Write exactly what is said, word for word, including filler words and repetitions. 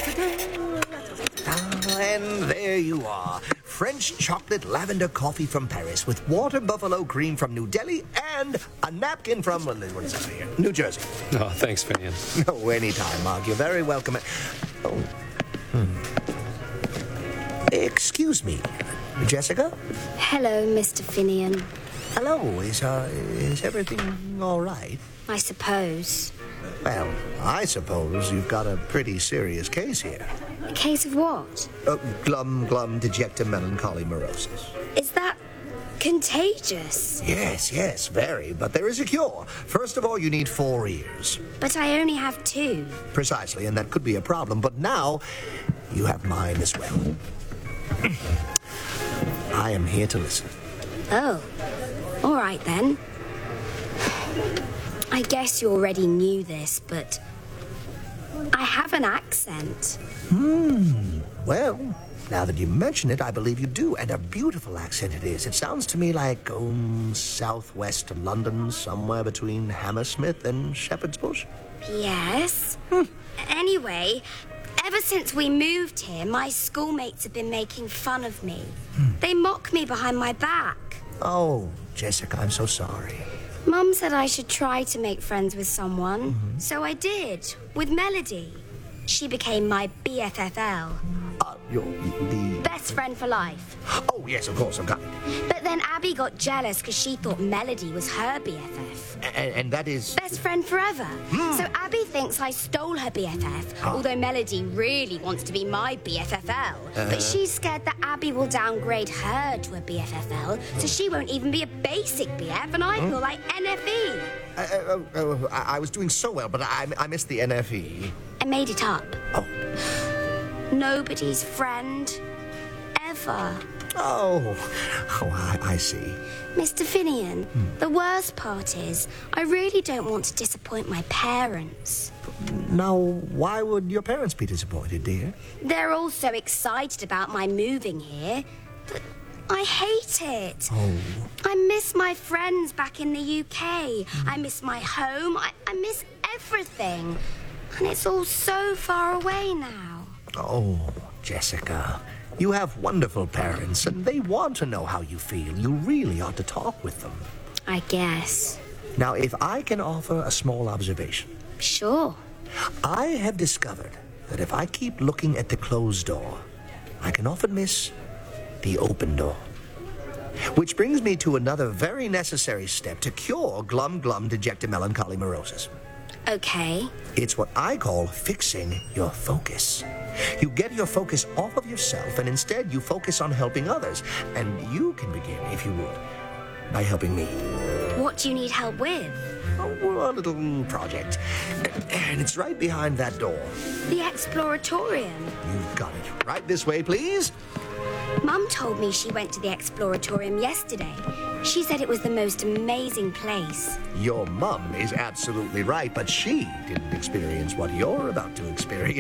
And there you are. French chocolate lavender coffee from Paris with water buffalo cream from New Delhi and a napkin from, what is that here? New Jersey. Oh, thanks, Finian. Oh, anytime, Mark. You're very welcome. Oh. Hmm. Excuse me, Jessica? Hello, Mister Finian. Hello. Is, uh, is everything all right? I suppose. Well, I suppose you've got a pretty serious case here. A case of what? Uh, glum, glum, dejecta, melancholy, morosis. Is that contagious? Yes, yes, very. But there is a cure. First of all, you need four ears. But I only have two. Precisely, and that could be a problem. But now, you have mine as well. I am here to listen. Oh, all right then. I guess you already knew this, but I have an accent. Hmm. Well, now that you mention it, I believe you do, and a beautiful accent it is. It sounds to me like, um, southwest London, somewhere between Hammersmith and Shepherd's Bush. Yes. Hmm. Anyway, ever since we moved here, my schoolmates have been making fun of me. Hmm. They mock me behind my back. Oh, Jessica, I'm so sorry. Mum said I should try to make friends with someone, mm-hmm. so I did, with Melody. She became my B F F L. Uh, your, the... Best friend for life. Oh, yes, of course, I've got it. But then Abby got jealous because she thought Melody was her B F F. And, and that is... Best friend forever. Mm. So Abby thinks I stole her B F F, oh. although Melody really wants to be my B F F L. Uh. But she's scared that Abby will downgrade her to a B F F L, so she won't even be a basic B F, and I feel like N F E. Uh, uh, uh, I, I was doing so well, but I, I missed the N F E. I made it up. Oh. Nobody's friend. Ever. Oh. Oh, I, I see. Mister Finian, hmm. the worst part is, I really don't want to disappoint my parents. Now, why would your parents be disappointed, dear? They're all so excited about my moving here, but I hate it. Oh. I miss my friends back in the U K. Hmm. I miss my home. I, I miss everything. And it's all so far away now. Oh, Jessica, you have wonderful parents, and they want to know how you feel. You really ought to talk with them. I guess. Now, if I can offer a small observation. Sure. I have discovered that if I keep looking at the closed door, I can often miss the open door. Which brings me to another very necessary step to cure glum, glum, dejecta, melancholy, morosis. Okay. It's what I call fixing your focus. You get your focus off of yourself, and instead you focus on helping others. And you can begin, if you would, by helping me. What do you need help with? Oh, a little project. And it's right behind that door. The Exploratorium. You've got it. Right this way, please. Mum told me she went to the Exploratorium yesterday. She said it was the most amazing place. Your mum is absolutely right, but she didn't experience what you're about to experience.